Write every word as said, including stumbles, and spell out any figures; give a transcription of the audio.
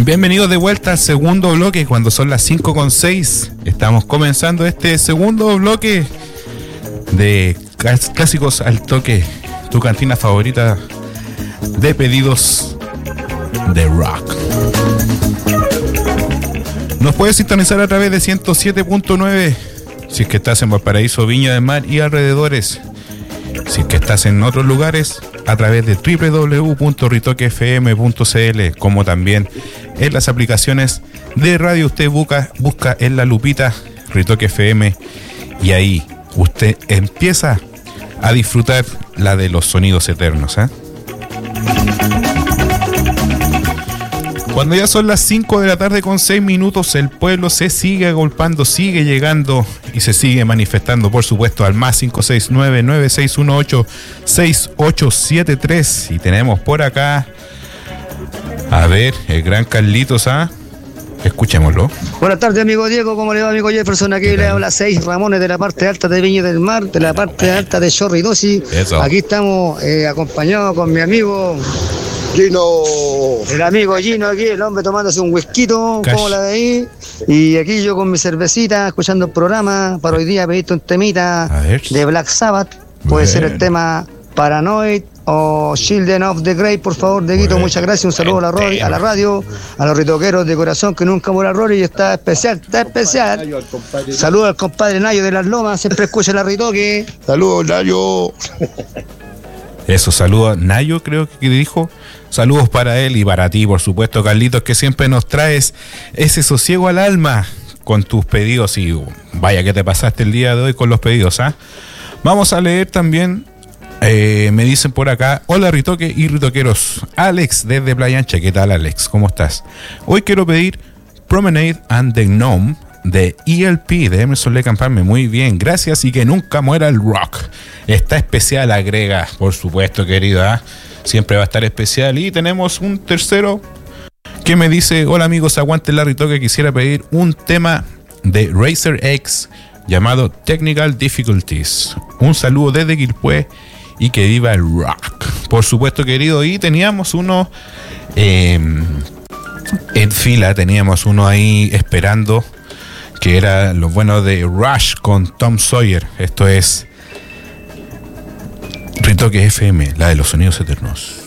Bienvenidos de vuelta al segundo bloque cuando son las cinco con seis. Estamos comenzando este segundo bloque de Clásicos al Toque, tu cantina favorita de pedidos de rock. Nos puedes sintonizar a través de ciento siete punto nueve si es que estás en Valparaíso, Viña del Mar y alrededores. Si es que estás en otros lugares, a través de doble u doble u doble u punto ritoque f m punto c l, como también en las aplicaciones de radio. Usted busca, busca en la lupita Ritoque F M y ahí usted empieza a disfrutar la de los sonidos eternos, ¿eh? Cuando ya son las cinco de la tarde con seis minutos, el pueblo se sigue agolpando, sigue llegando y se sigue manifestando, por supuesto, al más cinco seis nueve, nueve seis uno ocho, seis ocho siete tres. Y tenemos por acá, a ver, el gran Carlitos, ¿ah? Escuchémoslo. Buenas tardes, amigo Diego, ¿cómo le va, amigo Jefferson? Aquí le habla seis Ramones de la parte alta de Viña del Mar, de la parte alta de Chorridosi. Eso. Aquí estamos eh, acompañados con mi amigo Gino. El amigo Gino aquí, el hombre tomándose un whisky, como la de ahí. Y aquí yo con mi cervecita, escuchando el programa. Para hoy día pediste un temita de Black Sabbath. Puede bueno. ser el tema Paranoid o Children of the Grave, por favor, Deguito. Bueno. Muchas gracias. Un saludo a la, radio, a la radio, a los ritoqueros de corazón, que nunca muera Rory. Y está especial, está especial. Saludos al compadre Nayo de las Lomas, siempre escucha la Ritoque. Saludos, Nayo. Eso, saludos, Nayo, creo que dijo. Saludos para él y para ti, por supuesto, Carlitos, que siempre nos traes ese sosiego al alma con tus pedidos. Y vaya que te pasaste el día de hoy con los pedidos, ¿ah? ¿eh? Vamos a leer también, eh, me dicen por acá, hola Ritoque y Ritoqueros. Alex desde Playa Ancha, ¿qué tal, Alex? ¿Cómo estás? Hoy quiero pedir Promenade and the Gnome de E L P, de Emerson Lake and Palmer. Muy bien, gracias, y que nunca muera el rock. Está especial, agrega, por supuesto, querida, ¿eh? Siempre va a estar especial. Y tenemos un tercero que me dice, hola amigos, aguante la Ritoque, quisiera pedir un tema de Razer X llamado Technical Difficulties. Un saludo desde Quilpué y que viva el rock, por supuesto, querido. Y teníamos uno eh, en fila, teníamos uno ahí esperando, que era lo bueno de Rush con Tom Sawyer. Esto es Ritoque F M, la de los sonidos eternos.